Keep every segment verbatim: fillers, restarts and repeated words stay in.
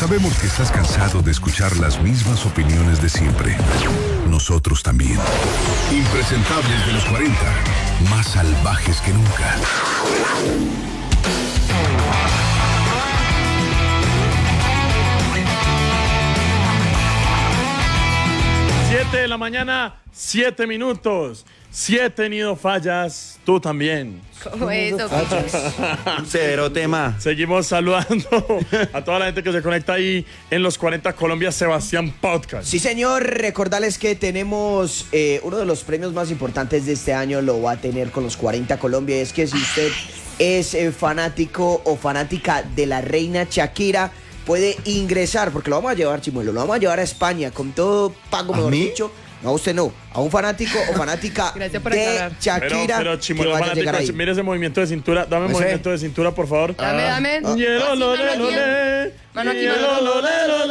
Sabemos que estás cansado de escuchar las mismas opiniones de siempre. Nosotros también. Impresentables de los cuarenta, más salvajes que nunca. Siete de la mañana, siete minutos. Si he tenido fallas, tú también. ¿Cómo eso? Cero tema. Seguimos saludando a toda la gente que se conecta ahí en los cuarenta Colombia Sebastián Podcast. Sí, señor. Recordarles que tenemos eh, uno de los premios más importantes de este año, lo va a tener con los cuarenta Colombia. Es que si usted es eh, fanático o fanática de la reina Shakira, puede ingresar, porque lo vamos a llevar, Chimuelo, lo vamos a llevar a España con todo pago, mejor dicho. No, usted no. A un fanático o fanática de Shakira. Pero, pero Chimuelo, fanático, mire ese movimiento de cintura. Dame ¿Ese? movimiento de cintura, por favor. Dame, dame. Ah. Hielo, lo, le, lo, le. Mano aquí, Hielo, mano. lo, le, lo,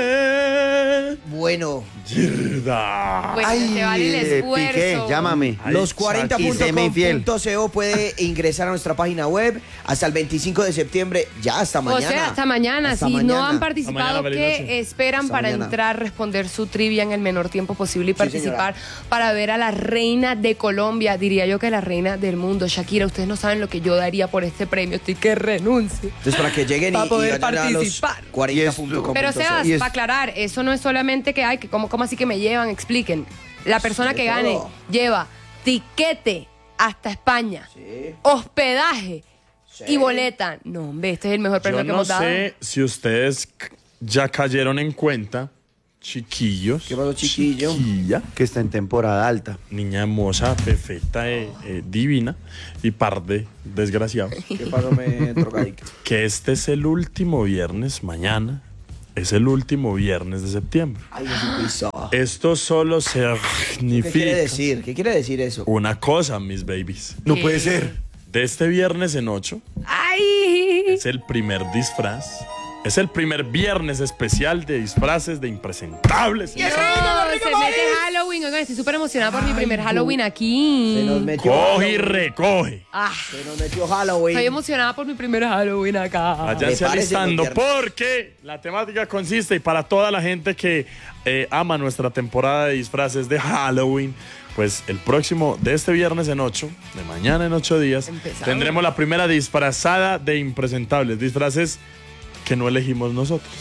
le. Bueno. Yerda. Pues se vale el esfuerzo. Piqué, llámame. Ay, Los cuarenta punto com punto co puede ingresar a nuestra página web hasta el veinticinco de septiembre, ya hasta mañana. O sea, hasta mañana. Hasta si mañana. no han participado, Hasta mañana, ¿qué feliz noche. esperan Hasta para mañana. entrar, responder su trivia en el menor tiempo posible y Sí, participar para ver a la reina de Colombia? Diría yo que la reina del mundo, Shakira. Ustedes no saben lo que yo daría por este premio. Estoy que renuncie. Entonces, para que lleguen y, Para poder y vayan a los participar. cuarenta punto com punto co. Pero Sebas, Y es- para aclarar, eso no es solamente que hay, que como, como así que me llevan, expliquen. La persona Sí, que de gane todo. lleva tiquete hasta España, Sí. hospedaje Sí. y boleta. No, hombre, este es el mejor premio Yo que no hemos dado. sé si ustedes c- ya cayeron en cuenta, chiquillos. ¿Qué pasó, chiquillo? Chiquilla. Que está en temporada alta. Niña hermosa, perfecta, eh, eh, divina y par de desgraciados. ¿Qué pasó, me drogadicto? Que este es el último viernes, mañana es el último viernes de septiembre. Ay, Jesucristo. Esto solo ¿Qué quiere significa decir? ¿Qué quiere decir eso? una cosa, mis babies. No ¿Qué? puede ser. De este viernes en ocho ¡Ay! es el primer disfraz. Es el primer viernes especial de disfraces de impresentables. No, se mete Halloween. Oigan, estoy súper emocionada por mi primer Halloween aquí. Se nos metió Coge y Halloween. recoge. Ah, Se nos metió Halloween. estoy emocionada por mi primer Halloween acá. Váyanse Prepárese alistando los viernes. porque la temática consiste, y para toda la gente que eh, ama nuestra temporada de disfraces de Halloween, pues el próximo, de este viernes en ocho, de mañana en ocho días, Empezamos. tendremos la primera disfrazada de impresentables, disfraces que no elegimos nosotros.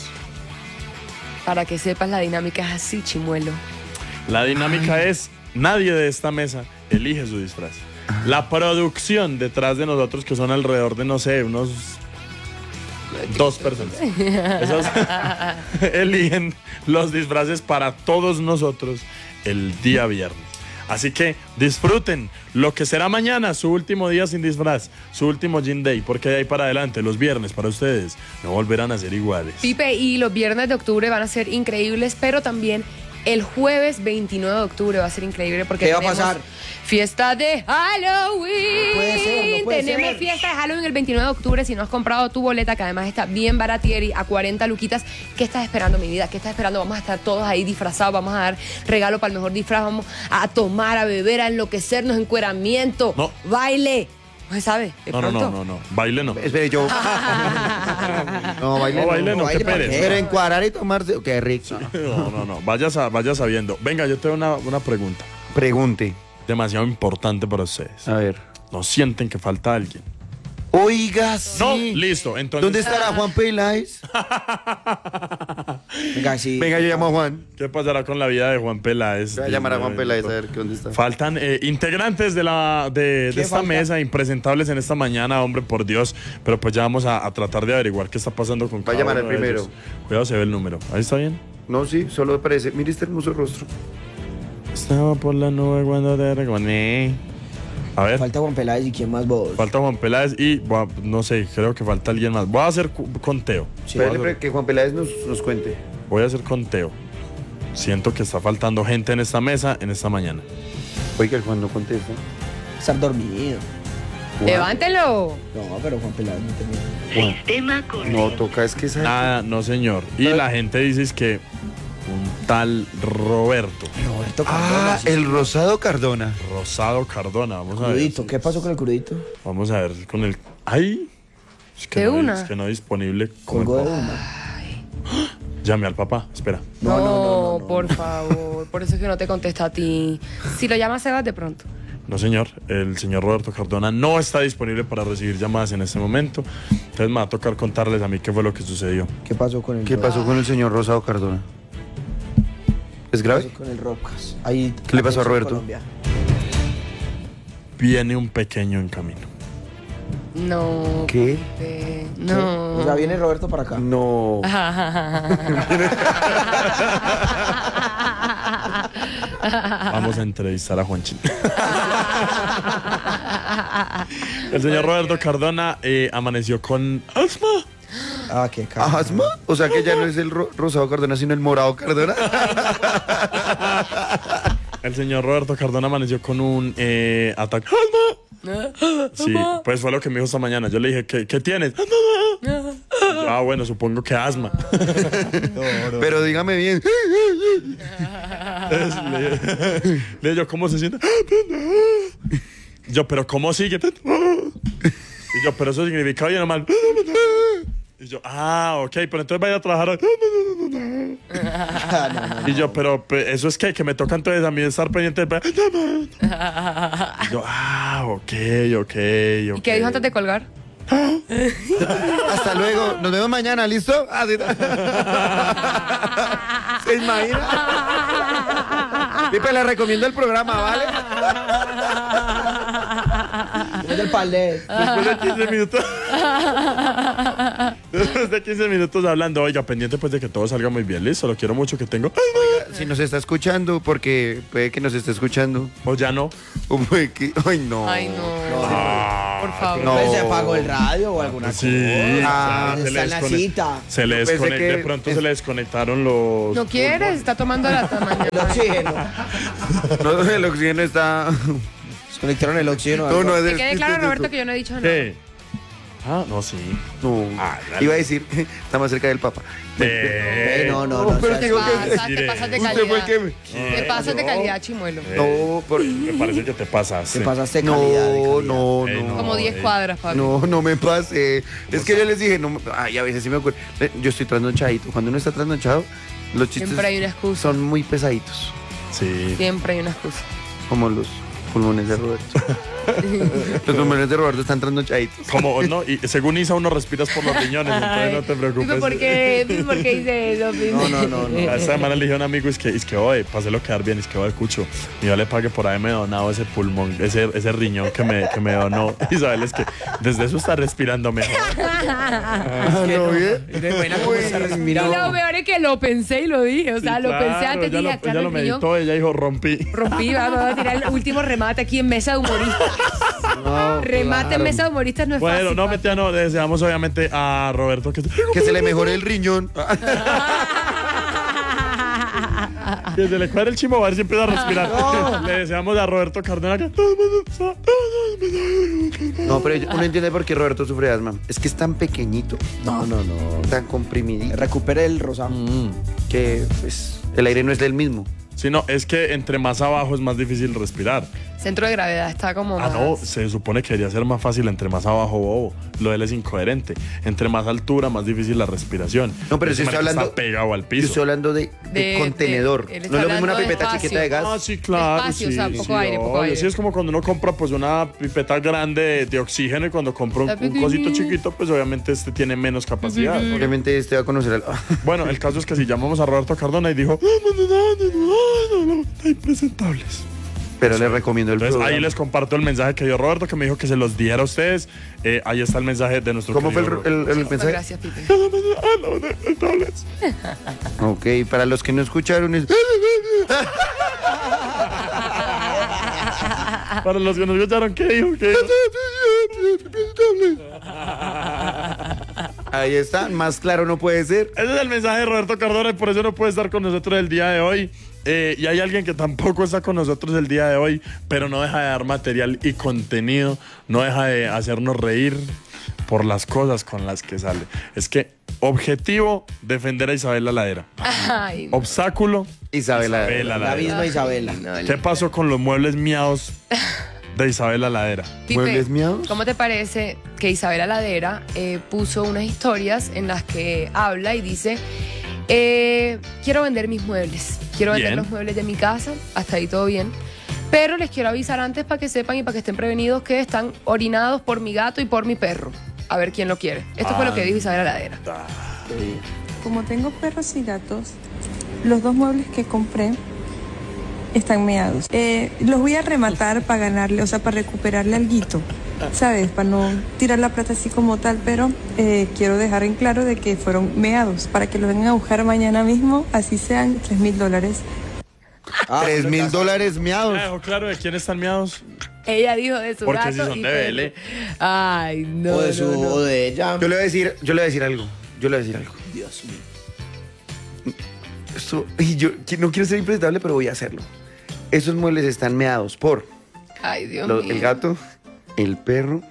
Para que sepas, la dinámica es así, Chimuelo. La dinámica es, nadie de esta mesa elige su disfraz. La producción detrás de nosotros, que son alrededor de, no sé, unos dos personas. Esos eligen los disfraces para todos nosotros el día viernes. Así que disfruten lo que será mañana, su último día sin disfraz, su último gym day, porque de ahí para adelante, los viernes para ustedes no volverán a ser iguales. Pipe, y los viernes de octubre van a ser increíbles, pero también el jueves veintinueve de octubre va a ser increíble porque ¿Qué va a tenemos pasar? fiesta de Halloween. No puede ser, no puede tenemos ser. fiesta de Halloween el veintinueve de octubre. Si no has comprado tu boleta, que además está bien baratieri, a cuarenta luquitas, ¿qué estás esperando, mi vida? ¿Qué estás esperando? Vamos a estar todos ahí disfrazados, vamos a dar regalo para el mejor disfraz, vamos a tomar, a beber, a enloquecernos, encueramiento, No. baile. No se sabe, de No, no, pronto. no, no, no, baile no. Espere, yo. No, baile No, baile no, baile qué para pereza. qué. Pero encuadrar y tomarse. Qué rico. No, no, no, vaya, sa- vaya sabiendo. Venga, yo tengo una, una pregunta Pregunte. demasiado importante para ustedes. A ver. ¿No sienten que falta alguien? Oiga, sí. No, listo, entonces. ¿Dónde estará Juan Peláez? Venga, sí. Venga, yo llamo a Juan. ¿Qué pasará con la vida de Juan Peláez? Voy a llamar a Juan Peláez a ver qué dónde está. Faltan eh, integrantes de la de, de ¿Qué esta falta? mesa, impresentables en esta mañana, hombre, por Dios. Pero pues ya vamos a, a tratar de averiguar qué está pasando con Va a cada llamar uno al de primero. ellos. Cuidado, se ve el número. ¿Ahí está bien? No, sí, solo aparece. Mire este hermoso rostro. Estaba por la nube cuando te reconé. A ver. Falta Juan Peláez y quién más vos. Falta Juan Peláez y, voy a- no sé, creo que falta alguien más. Voy a hacer cu- conteo. Sí. Voy a Espérale hacer- que Juan Peláez nos, nos cuente. Voy a hacer conteo. Siento que está faltando gente en esta mesa en esta mañana. Oiga, el Juan no contesta. Estar dormido. Levántelo. No, pero Juan Peláez no tenía. Juan. No, toca, es que esa. Nada, no señor. Y la gente dice es que un tal Roberto Roberto Ah, Cardona. sí, el Rosado Cardona. Rosado Cardona. Vamos a ver. crudito. ¿Qué pasó con el crudito? Vamos a ver con el. ¡Ay! Es que ¿De no, una? Es que no disponible. Colgó de Como- una. Llame al papá, espera. No, No, no, no, no, por favor. Por eso es que no te contesta a ti. Si lo llamas, se va de pronto. No, señor, el señor Roberto Cardona no está disponible para recibir llamadas en este momento. Entonces me va a tocar contarles a mí qué fue lo que sucedió. ¿Qué pasó con el ¿Qué pasó con el señor Rosado Cardona? ¿Es ¿Qué grave? pasó con el Rocas? Ahí, ¿Qué le pasó a atención, Roberto? Colombia. Viene un pequeño en camino. No. ¿Qué? Pepe, No. O sea, viene Roberto para acá. No. Vamos a entrevistar a Juanchín. El señor Roberto Cardona eh, amaneció con asma. Ah, qué caro. ¿Asma? O sea que ya no es el ro- Rosado Cardona, sino el Morado Cardona. El señor Roberto Cardona amaneció con un eh, ataque. ¡Asma! Sí, pues fue lo que me dijo esta mañana. Yo le dije, ¿qué, qué tienes? Yo, ah, bueno, supongo que asma. Pero dígame bien. Entonces, le, le dije yo, ¿cómo se siente? Yo, pero ¿cómo sigue? Y yo, pero eso significa bien o mal. Y yo, ah, ok, pero entonces vaya a trabajar. Y yo, pero pe- eso es que, que me toca entonces a mí estar pendiente del... Y yo, ah, ok, ok, ok. ¿Y qué dijo antes de colgar? Hasta luego. Nos vemos mañana, ¿listo? Ah, sí. ¿Se imagina? Pipe, le recomiendo el programa, ¿vale? Es del palé. Después de quince minutos. Después de quince minutos hablando, oiga, pendiente pues de que todo salga muy bien, listo, lo quiero mucho que tengo. Si nos está escuchando, porque puede que nos esté escuchando. O ya no. O puede que... Ay, no. Ay, no. Por favor. No. Pues se apagó el radio o alguna Sí, cosa. Ah, se está le en la desconect- cita. Se le Pensé desconect- que- de pronto se le desconectaron los. ¿No quieres? Está tomando la tamaña. El oxígeno. No, el oxígeno está... Desconectaron el oxígeno. No, no, es Que el- quede claro, Roberto, que yo no he dicho nada. ¿Qué? Ah, no, sí. No, Ah, dale. iba a decir, está más cerca del Papa. Eh, Eh, no, no, no. pero seas- que digo que- Pasas, te pasas de Usted calidad. fue el que me... Te pasas de calidad, chimuelo. eh, No, por... Me parece que te pasaste. Te pasaste de calidad. de No, calidad. no, Ey, no. Como diez eh. cuadras, Pablo. No, no me pase. Es que yo les dije, no, ay, a veces sí me ocurre. Eh, Yo estoy trasnochadito. Cuando uno está trasnochado, los chistes Siempre hay una excusa. son muy pesaditos. Sí. Siempre hay una excusa. Como los pulmones de Roberto. Los pulmones de Roberto están trasnochaditos. Como, no, y según Isa uno respiras por los riñones, entonces no te preocupes. Pipe, ¿por qué? Pipe, ¿por qué hice eso, Pipe? No, no, no, no. Esta semana le dije a un amigo, es que, es que, oye, páselo quedar bien, es que, oye, Cucho, y yo le pague por haberme donado ese pulmón, ese, ese riñón que me, que me donó. Isabel, es que desde eso está respirando mejor. Ah, ¿no bien? De buena cómo está Y respirando. lo peor es que lo pensé y lo dije. O sea, Sí, lo claro, pensé antes y ella dije, lo, acá ella lo el riñón. meditó, ella dijo, rompí. Rompí, vamos a tirar el último remate aquí en Mesa de Humoristas. No, remate en claro. Mesa de Humoristas no es Bueno, fácil. no, papi. mentira, no, le deseamos obviamente a Roberto que, Que se le mejore el riñón. que se le cuadre el chimo, a ver si empieza a respirar. Le deseamos a Roberto Cardona que... No, pero uno entiende por qué Roberto sufre de asma. Es que es tan pequeñito, No, no, no. tan comprimidito, Recupere el rosado. que pues el aire no es del mismo. Sí, no, es que entre más abajo es más difícil respirar. Centro de gravedad está como Ah, más... no, se supone que debería ser más fácil entre más abajo, bobo. Lo de él es incoherente. Entre más altura, más difícil la respiración. No, pero Ese si estoy marica hablando- está pegado al Yo piso. estoy hablando de, de De- contenedor. de- él está no es lo mismo una hablando de pipeta chiquita de gas. Ah, sí, claro. Espacio, sí, o sea, poco sí, aire, poco obvio. aire. Sí, es como cuando uno compra pues una pipeta grande de, de oxígeno y cuando compra un, La un pequeña. cosito chiquito, pues obviamente este tiene menos capacidad. Obviamente este va a conocer al... Bueno, el caso es que si llamamos a Roberto Cardona y dijo, "Ah, no, no, no, no, no, no, está impresentables". Pero les recomiendo el Entonces programa. ahí les comparto el mensaje que dio Roberto, que me dijo que se los diera a ustedes. Eh, ahí está el mensaje de nuestro ¿Cómo fue el, querido el, el Muchas mensaje? gracias, Pipe. Ah, no, impresentables. Ok, para los que no escucharon es... Para los que nos escucharon, ¿qué dijo? ¿Qué dijo? Ahí está, más claro no puede ser. Ese es el mensaje de Roberto Cardona y por eso no puede estar con nosotros el día de hoy. Eh, y hay alguien que tampoco está con nosotros el día de hoy, pero no deja de dar material y contenido, no deja de hacernos reír por las cosas con las que sale. Es que objetivo, defender a Isabel la Ladera. Ay, Obstáculo, Isabela. Isabela La Ladera. misma Isabela. no, ¿Qué pasó con los muebles miados de Isabel la Ladera? Pipe, ¿Muebles miados? ¿cómo te parece que Isabela Ladera eh, puso unas historias en las que habla y dice Eh, quiero vender mis muebles. Quiero vender Bien. los muebles de mi casa. Hasta ahí todo bien. Pero les quiero avisar antes para que sepan y para que estén prevenidos que están orinados por mi gato y por mi perro. A ver quién lo quiere. Esto fue lo que dijo Isabel Aladera. Como tengo perros y gatos, los dos muebles que compré están meados. Eh, los voy a rematar para ganarle, o sea, para recuperarle alguito, ¿sabes? Para no tirar la plata así como tal, pero eh, quiero dejar en claro de que fueron meados, para que los vengan a buscar mañana mismo, así sean tres mil dólares. Ah, Tres pero mil ya- dólares miados. Ya dejó claro de quién están miados. Ella dijo de su Porque gato si son y de perro. Bele. Ay, no, o de no, su no. o de ella. Yo le voy a decir, yo le voy a decir algo. Yo le voy a decir algo. Dios mío. Esto, y yo qui- no quiero ser impresentable, pero voy a hacerlo. Esos muebles están meados por Ay, Dios lo- mío. el gato, el perro.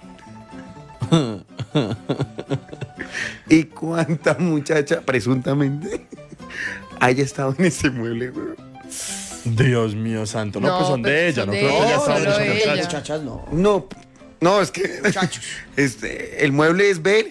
Y cuánta muchacha, presuntamente, haya estado en ese mueble, güey. Dios mío santo. No, No, pues son pero de ella, son ¿no? de Creo que ella, ya estaba solo buscando ella. muchachos. Muchachas, no. No, no, es que este, el mueble es ver.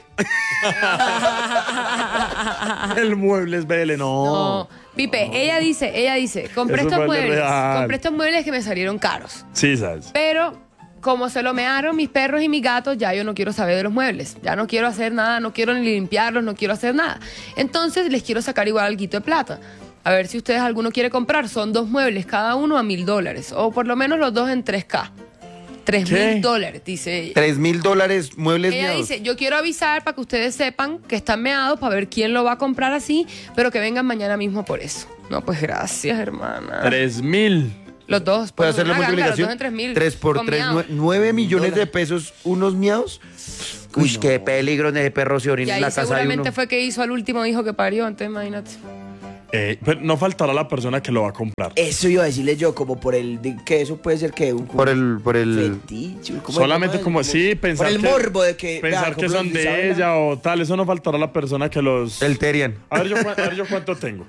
El mueble es Bele, no. No, Pipe, ella dice, ella dice, compré Eso estos fue muebles, real. compré estos muebles que me salieron caros. Sí, ¿sabes? Pero como se lo mearon mis perros y mis gatos, ya yo no quiero saber de los muebles. Ya no quiero hacer nada, no quiero ni limpiarlos, no quiero hacer nada. Entonces les quiero sacar igual alguito de plata. A ver si ustedes alguno quiere comprar. Son dos muebles, cada uno a mil dólares. O por lo menos los dos en tres K. Tres ¿Qué? mil dólares, dice ella. Tres mil dólares muebles Ella miados. dice, yo quiero avisar para que ustedes sepan que están meados para ver quién lo va a comprar así, pero que vengan mañana mismo por eso. No, pues gracias, hermana. Tres mil. Los dos. ¿Puede pues, hacer la una ganga, multiplicación? Los dos en tres mil. Tres por con tres, miados. nue- nueve millones de pesos, unos miados. Uy, no. qué peligro de perro se Y orina en ahí la casa de seguramente uno. fue que hizo al último hijo que parió, entonces imagínate. Eh, pero no faltará la persona que lo va a comprar. Eso iba a decirle yo, como por el. de- que eso puede ser que un. Por el, por el. fetiche, ¿cómo- Solamente cómo como, es? sí, pensar Por el que, morbo de que. pensar vea, que compró son los de Isabela. ella o tal. Eso no faltará la persona que los... El Terian. A ver, yo, cu- a ver yo cuánto tengo.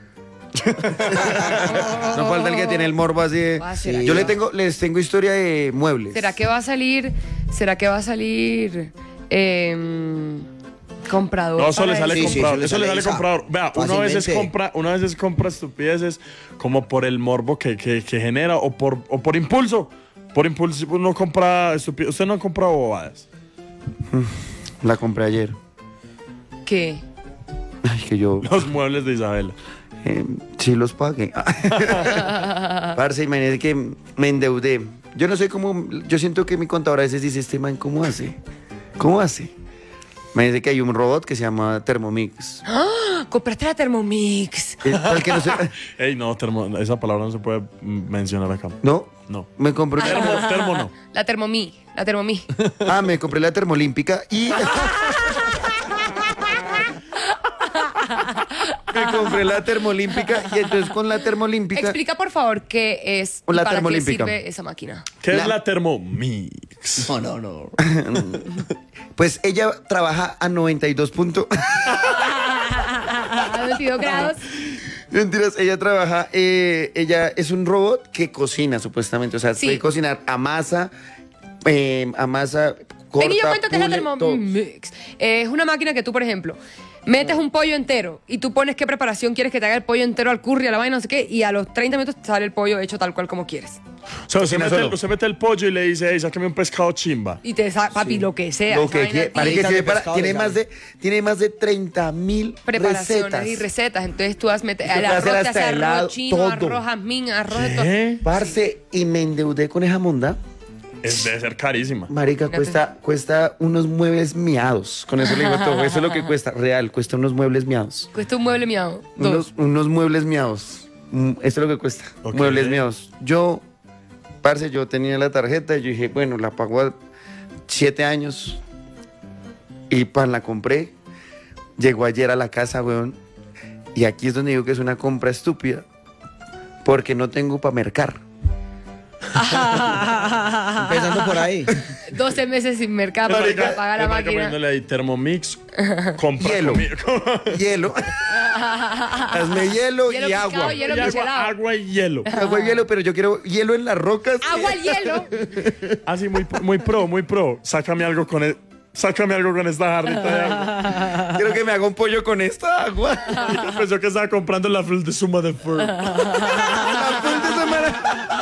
No falta el que tiene el morbo así de- Ah, ¿será Yo que le va? tengo, les tengo historia de muebles. ¿Será que va a salir? ¿Será que va a salir eh, comprador? No, eso para le sale Sí, sí, comprador. eso le eso le sale sale esa. comprador. Vea, uno a veces Fácilmente. compra, uno a veces compra estupideces como por el morbo que, que, que genera o por, o por impulso. Por impulso uno compra estupideces. Usted no compra bobadas. La compré ayer. ¿Qué? Ay, que yo Los muebles de Isabela. eh, sí los pagué. Parce, imagínate que me endeudé. Yo no sé cómo, yo siento que mi contador a veces dice, este man, ¿cómo hace? ¿Cómo hace? Imagínate que hay un robot que se llama Thermomix. ¡Ah! Compraste la Thermomix. Eh, para el que no se- Ey, no, termo- esa palabra no se puede mm, mencionar acá. ¿No? No. Me compré Termo, una... termo no. La Thermomix. La Thermomix. Ah, me compré la termolímpica y... me compré la termolímpica y entonces con la termolímpica... Explica, por favor, qué es O y la para qué termolímpica. sirve esa máquina. ¿Qué La- es la Thermomix? No, no, no. Pues ella trabaja a noventa y dos puntos. A veintidós grados. Mentiras, ella trabaja, eh, ella es un robot que cocina supuestamente, o sea, Sí. puede cocinar a masa, eh, a masa corta, Ven y yo cuento que es la pule, todo. Thermomix. Eh, es una máquina que tú, por ejemplo, metes un pollo entero y tú pones qué preparación quieres que te haga el pollo entero al curry, a la vaina, no sé qué, y a los treinta minutos te sale el pollo hecho tal cual como quieres. O sea, usted Cocina mete, el, solo. usted mete el pollo y le dice, hey, sáqueme un pescado chimba. Y te sa papi, lo que sea. Lo esa que vaina quiere, tiene parece que Recetas tiene, de para- pescado tiene le más de, tiene más de treinta mil preparaciones recetas. y recetas. Entonces tú has metido Usted el puede arroz, hacer te hace hasta arroz helado, chino, todo. arroz jazmín, arroz de todo. ¿Qué? Parce, y me endeudé con esa monda. Es, debe ser carísima. Marica, Fíjate. cuesta, cuesta unos muebles miados. Con eso le digo todo. Eso es lo que cuesta. Real, cuesta unos muebles miados. Cuesta un mueble miado. Dos. Unos, unos muebles miados. Mm, Esto es lo que cuesta. Ok. Muebles miados. Yo, parce, yo tenía la tarjeta y yo dije, bueno, la pago a siete años. Y pan, la compré. Llegó ayer a la casa, weón. Y aquí es donde digo que es una compra estúpida. Porque no tengo para mercar. Empezando por ahí. doce meses sin mercado Marica, para pagar la el marica máquina. poniéndole ahí Thermomix, compra Hielo. comida. Hielo. Hazme hielo, Hielo y picado, agua. hielo Y agua, michelado. agua y hielo. Agua y hielo, pero yo quiero hielo en las rocas. Agua al hielo. Así, muy, muy pro, muy pro. Sácame algo con el... sácame algo con esta jarrita de agua. Quiero que me haga un pollo con esta agua. Y pensó que estaba comprando la full de suma de fur. La full de semana.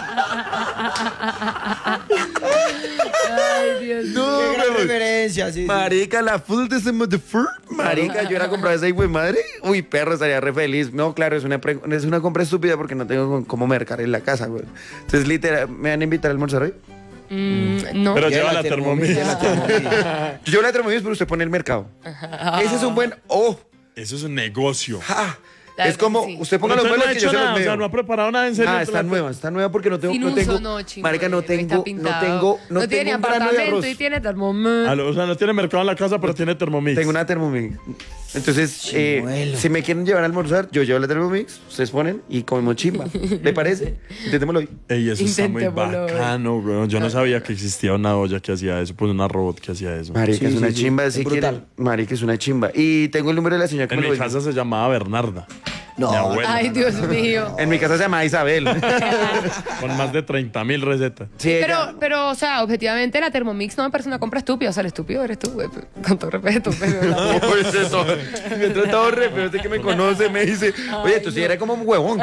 Ay, Dios mío. No, Qué gran huevón. referencia, sí, sí. Marica, la full de semana de fur. Marica, yo era comprar esa hijo de madre. Uy, perro, estaría re feliz. No, claro, es una, pre- es una compra estúpida porque no tengo con- cómo mercar en la casa, güey. Entonces, literal, ¿me van a invitar a almorzar hoy? Mm, no. Pero Lleva lleva la la Thermomix, Thermomix. lleva la Thermomix. Yo la Thermomix, pero usted pone el mercado. Ese es un buen... ¡Oh! Eso es un negocio. ¡Ja! Claro Es como, que sí. usted ponga Pero los usted no muebles ha que yo hecho se los nada, o sea, meo. no ha preparado nada en serio. Ah, está nueva, está nueva porque no tengo, Sin no uso, tengo, no, chimbo, marica, no está tengo, no pintado. tengo, no, No tiene tengo un grano de apartamento arroz. y tiene Thermomix. Ah, O sea, no tiene mercado en la casa, pero tiene Thermomix. Tengo una Thermomix. Entonces, eh, Chimuelo. si me quieren llevar a almorzar, yo llevo la Thermomix, ustedes ponen y comemos chimba. ¿Le parece? Intentémoslo hoy. Ey, eso está muy Intentémoslo, bacano, güey. Yo no sabía que existía una olla que hacía eso, pues una robot que hacía eso. Marica, Sí, es una sí, sí. chimba, Es si brutal. quieren. Marica, es una chimba. Y tengo el número de la señora que En me mi lo casa se llamaba Bernarda. No, Mi abuela. Ay, Dios mío. En mi casa se llama Isabel. Con más de treinta mil recetas. Sí, ella- Pero, pero, o sea, objetivamente la Thermomix no me parece una compra estúpida. O sea, el estúpido eres tú, güey. Con todo respeto. Pero, No, pues eso. Me he tratado re feo, usted que me conoce me dice, oye, tú sí eres como un huevón.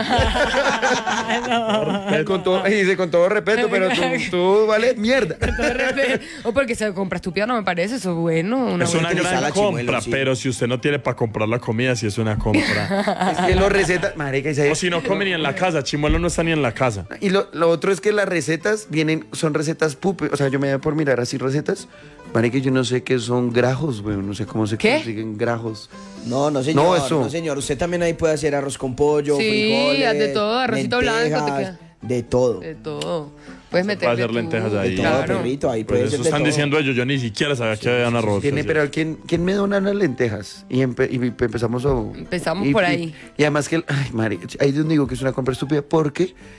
Con todo, y dice, con todo respeto, pero tú, tú vales mierda. con todo respeto. O porque se compra estúpida no me parece. Eso es bueno. Una Es buena- una utilizar gran la chimuelo, compra, sí. pero si usted no tiene para comprar la comida, sí es una compra. Es que los recetas, marica, y O si no come ni en la casa, Chimuelo no está ni en la casa. Y lo, lo otro es que las recetas vienen, son recetas pupe. O sea, yo me voy por mirar así recetas. Marica, yo no sé qué son grajos, güey. No sé cómo se ¿Qué? consiguen grajos. No, no señor, No, no, eso. señor. Usted también ahí puede hacer arroz con pollo, Sí, frijoles, de todo, arrocito blanco, te lentejas, queda. de todo. De todo. Puedes Para meterle hacer tu- lentejas De ahí. todo, Claro. perrito, ahí Pues puede eso ser de están todo. diciendo ellos, yo ni siquiera sabía que había arroz. Tiene, así. pero ¿quién, ¿quién me dona unas lentejas? Y, empe- y empezamos a... Empezamos y- por y- ahí. Y, además que, ay, marica, ahí es donde digo que es una compra estúpida porque